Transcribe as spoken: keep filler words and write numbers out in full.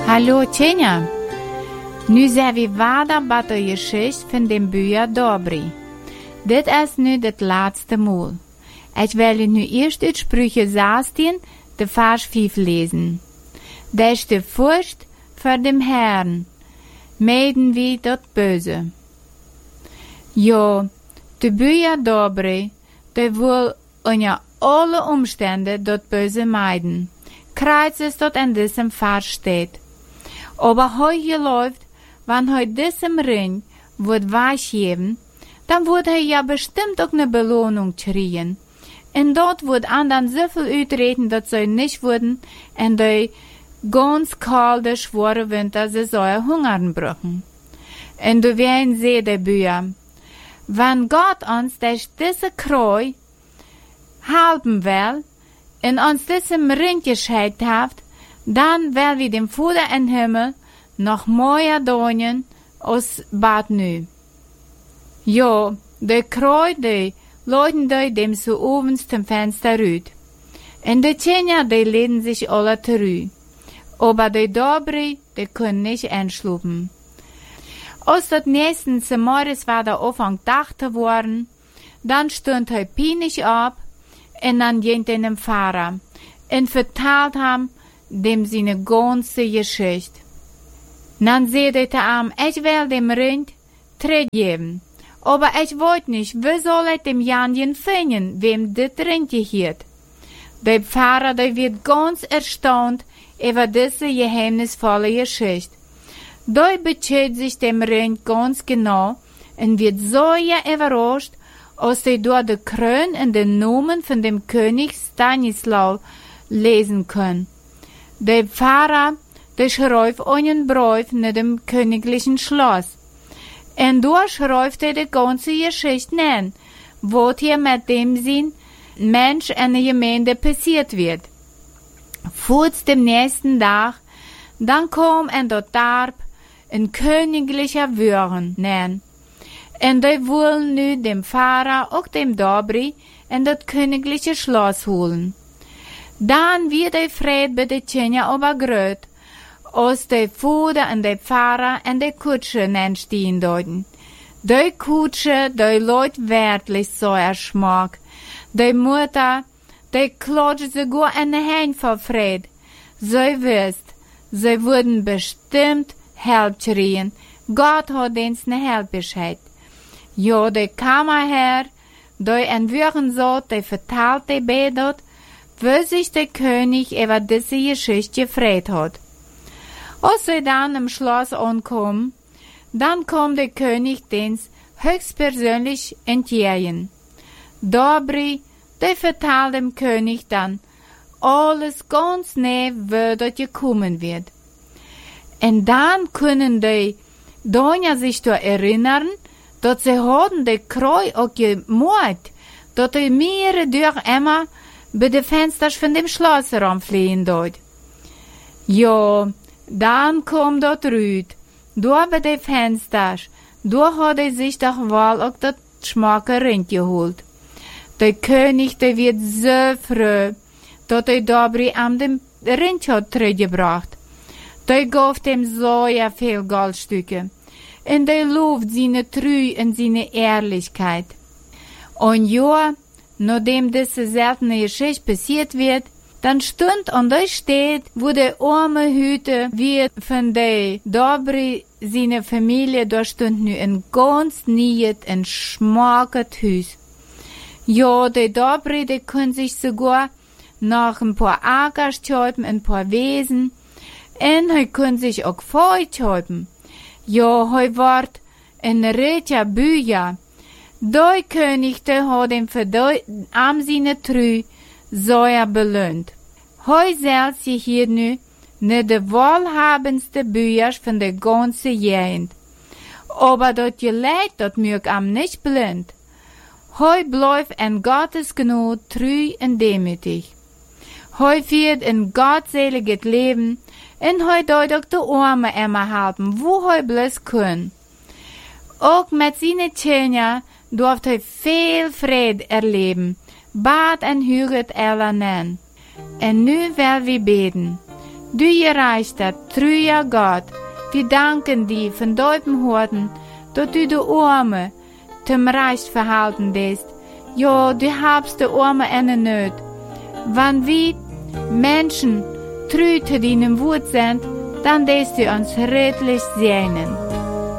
Hallo Tjenja, nu zijn we verder bij de geschichte van de Bücher Dobry. Dit is nu het laatste Mal. Ik wil nu eerst uit Sprüche zestien, de vers vijf lezen. Dat is de furcht voor dem Herrn, meiden we dat böse. Ja, de Bücher Dobry, die wil onder alle Umstände dat böse meiden. Kreuz ist dort in diesem Vers steht. Aber heu läuft, wenn heu diesem Ring wird weichgeben, dann wird er ja bestimmt auch ne Belohnung kriegen. Und dort wird anderen so viel utreden, dass sie nicht würden, in die ganz kalte, schwere Winter, sie sollen hungern brauchen. Und du werden sehen, die Bücher, wenn Gott uns durch diese Kreu helfen will, und uns diesem Ring geschenkt hat, dann will wir dem Vater im Himmel noch mehr Donien aus Bad nu. Ja, die Kreu, die leuten die dem so oben zum Fenster rüt. Und die Tjenja, die lehnen sich alle zurück. Aber die Dobry, die können nicht einschlupen. Als das nächsten Morgens war der Anfang Tag geworden, dann stund er pinisch ab, und dann ging er dem Pfarrer und vertelt ham dem seine ganze Geschichte. Dann sagte er ihm, ich will dem Rind Tritt geben, aber ich weiß nicht, wie soll ich dem Janjen finden, wem das Rind gehört. Der Pfarrer, der wird ganz erstaunt über diese geheimnisvolle Geschichte. Da beschädigt sich dem Rind ganz genau und wird so überrascht, als er durch die Krön und den Namen von dem König Stanislaw lesen kann. Der Pfarrer, der schreibt einen Brief nach dem königlichen Schloss. Und da schreibt er die ganze Geschichte an, was hier mit dem Sinn Mensch in der Gemeinde passiert wird. Vor dem nächsten Tag, dann kam in der Tarp ein königlicher Würgen nennen. Und die wollen nu dem Pfarrer auch dem Dobry in das königliche Schloss holen. Dann wird der Fried bei der Tjenja aber gröt, als der Vater und der Pfarrer in der Kutsche stehen deuten. Die Kutsche, die Leute wirklich so erschmack. Die Mutter, die klatscht sogar in den Händen vor Fried. Sie wisst, sie würden bestimmt Help kriegen. Gott hat uns ne Help geschickt. Ja, die kam her, die in Würgen so, die verteilte betet, wie sich der König über diese Geschichte gefreut hat. Als sie dann im Schloss ankommen, dann kommt der König dens höchstpersönlich entgegen. Dobry, der verteilt dem König dann alles ganz nah, wie dort gekommen wird. Und dann können die Donja sich da erinnern, dass sie hadden de Kreu auch gemoord, dass die Meere durch immer bei den Fenstern von dem Schlossraum fliehen dort. Ja, dann kam dort Rüd, da bei den Fenstern, da hat er sich doch wohl auch das schmacke Rind geholt. Der König, der wird so froh, dass der Dobry am dem Rind hat zurückgebracht. Der gab dem so ja viel Goldstücke. Und der lobt seine Treue und seine Ehrlichkeit. Und ja, nachdem diese seltene Geschichte passiert wird, dann stund und da steht, wo der arme Hüte wird von der Dobry seine Familie, da stund nu ein ganz niet und schmackes Haus. Ja, der Dobry, der kann sich sogar noch ein paar Ackers kaufen, ein paar Wesen, und er kann sich auch Feu kaufen. Ja, hoi wart een ritja Bücher. Doi König, der hat ihm für doi am seine Trü so er belohnt. Hoi selbst je hier nu ne de wohlhabendste Bücher von der ganzen Gegend. Aber dort Geleit, dort mög am nicht blind. Hoi bleib in Gottes Gnade trü und demütig. Hoi wird ein gottseliges Leben, und hoi deut auch die Arme immer helfen, wo hoi bloß können. Auch mit seinen Tjenja durft hoi viel Fried erleben, bad en huget ella nen. En nu will wir beten. Du gereichter, treuer Gott, wir danken dir von deinem Horten, dass du die Arme zum Reich verhalten bist. Ja, du habst die Arme eine Nöt. Wenn wir Menschen treu zu deinem Wort sind, dann lässt du uns redlich segnen.